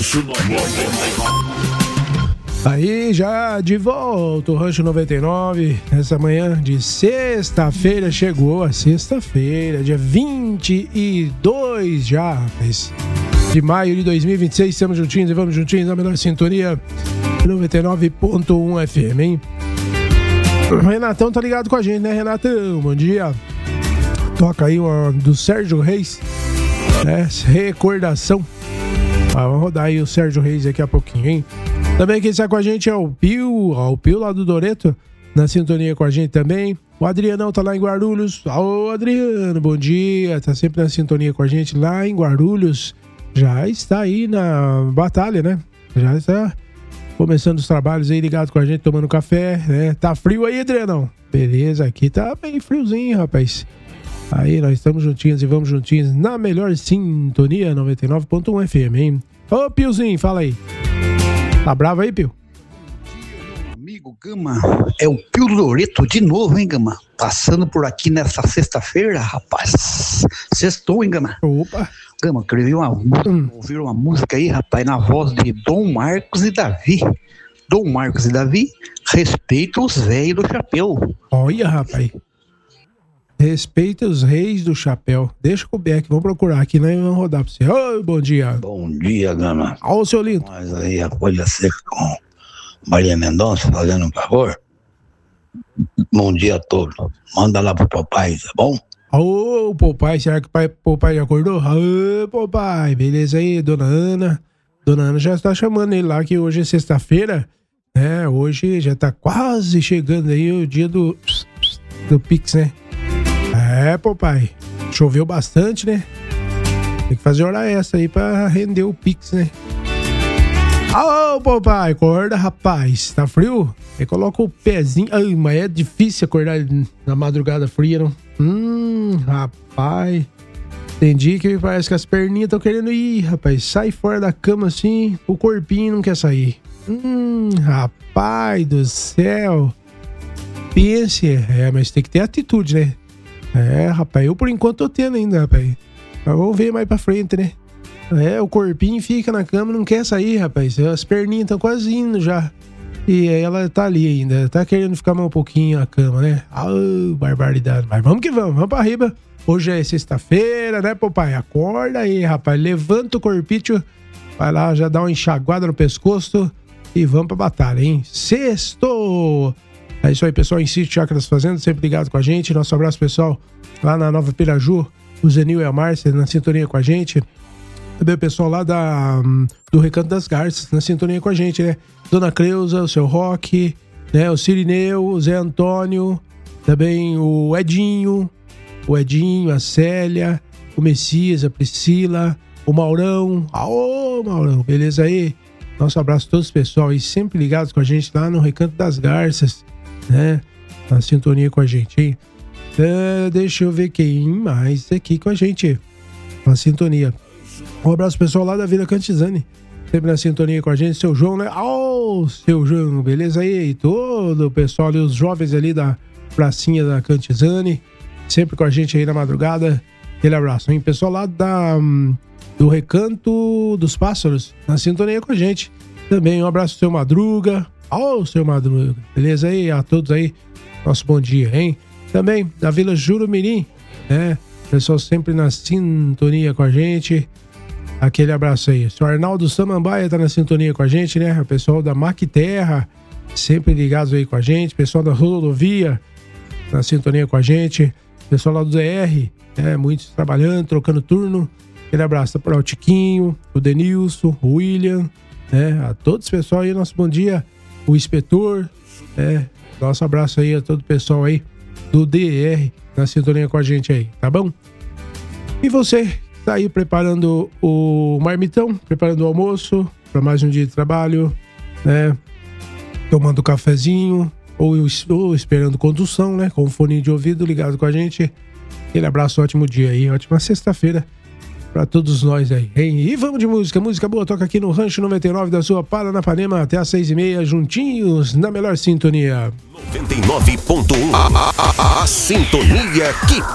Rancho 99. Aí já de volta o Rancho 99, nessa manhã de sexta-feira, chegou a sexta-feira, dia 22 já, rapaz, de maio de 2026, estamos juntinhos e vamos juntinhos na melhor sintonia, 99.1 FM, hein? O Renatão tá ligado com a gente, né, Renatão? Bom dia. Toca aí uma do Sérgio Reis, né, Recordação. Vamos rodar aí o Sérgio Reis daqui a pouquinho, hein? Também quem está com a gente é o Pio lá do Doreto, na sintonia com a gente também. O Adrianão tá lá em Guarulhos. Ô, Adriano, bom dia. Tá sempre na sintonia com a gente lá em Guarulhos. Já está aí na batalha, né? Já está começando os trabalhos aí, ligado com a gente, tomando café, né? Tá frio aí, Adrianão? Beleza, aqui tá bem friozinho, rapaz. Aí, nós estamos juntinhos e vamos juntinhos na melhor sintonia, 99.1 FM, hein? Ô, Piozinho, fala aí. Tá bravo aí, Pio? Amigo Gama, é o Pio do Doreto de novo, hein, Gama? Passando por aqui nessa sexta-feira, rapaz. Sextou, hein, Gama? Opa! Gama, queria ouvir uma música aí, rapaz, na voz de Dom Marcos e Davi. Dom Marcos e Davi, respeita os velhos do chapéu. Olha, rapaz. Respeita os reis do chapéu. Deixa com o Beck, vamos procurar aqui, né? Vamos rodar pra você. Oi, bom dia. Bom dia, Gama. Ó, seu lindo. Nós aí, a Folha Seca com Maria Mendonça, fazendo um favor. Bom dia a todos. Manda lá pro papai, tá bom? Ô, papai, será que o papai já acordou? Ô, papai, beleza aí, dona Ana. Dona Ana já está chamando ele lá, que hoje é sexta-feira. Hoje já tá quase chegando aí o dia do Pix, né? Papai, choveu bastante, né? Tem que fazer hora essa aí pra render o Pix, né? Ô, papai, acorda, rapaz. Tá frio? Aí coloca o pezinho. Ai, mas é difícil acordar na madrugada fria, não? Rapaz. Entendi que parece que as perninhas estão querendo ir, rapaz. Sai fora da cama assim, o corpinho não quer sair. Rapaz do céu. Pense, mas tem que ter atitude, né? Rapaz, eu por enquanto tô tendo ainda, rapaz. Mas vamos ver mais pra frente, né? O corpinho fica na cama, não quer sair, rapaz. As perninhas estão quase indo já. E aí ela tá ali ainda, tá querendo ficar mais um pouquinho na cama, né? Barbaridade. Mas vamos que vamos pra riba. Hoje é sexta-feira, né, papai? Acorda aí, rapaz. Levanta o corpício, vai lá, já dá uma enxaguada no pescoço e vamos pra batalha, hein? Sextou! É isso aí, pessoal, em Sítio Chácaras Fazendas, sempre ligado com a gente. Nosso abraço, pessoal, lá na Nova Piraju, o Zenil e a Márcia na sintonia com a gente. Também o pessoal lá do Recanto das Garças, na sintonia com a gente, né? Dona Creuza, o seu Roque, né? O Cirineu, o Zé Antônio, também o Edinho, a Célia, o Messias, a Priscila, o Maurão. Ô, Maurão, beleza aí? Nosso abraço a todos, pessoal, e sempre ligados com a gente lá no Recanto das Garças, né? Na sintonia com a gente, hein? Deixa eu ver quem mais aqui com a gente na sintonia. Um abraço pessoal lá da Vila Cantizani, sempre na sintonia com a gente, seu João, né? Seu João, beleza aí? E todo o pessoal ali, os jovens ali da pracinha da Cantizani, sempre com a gente aí na madrugada. Aquele abraço, hein? Pessoal lá do Recanto dos Pássaros, na sintonia com a gente. Também um abraço ao seu Madruga. Seu Madruga, beleza aí? A todos aí, nosso bom dia, hein? Também da Vila Jurumirim, né? Pessoal sempre na sintonia com a gente. Aquele abraço aí. O senhor Arnaldo Samambaia tá na sintonia com a gente, né? O pessoal da Macterra, sempre ligados aí com a gente. Pessoal da Rodovia, na sintonia com a gente. Pessoal lá do DR, muitos trabalhando, trocando turno. Aquele abraço para o Tiquinho, o Denilson, o William, né? A todos, pessoal aí, nosso bom dia. O inspetor, nosso abraço aí a todo o pessoal aí do DR na sintonia com a gente aí, tá bom? E você tá aí preparando o marmitão, preparando o almoço para mais um dia de trabalho, né? Tomando um cafezinho ou esperando condução, né? Com o fone de ouvido ligado com a gente. Aquele abraço, ótimo dia aí, ótima sexta-feira pra todos nós aí, hein? E vamos de música boa, toca aqui no Rancho 99 da sua Paranapanema até às 6h30, juntinhos na melhor sintonia. 99.1 a sintonia que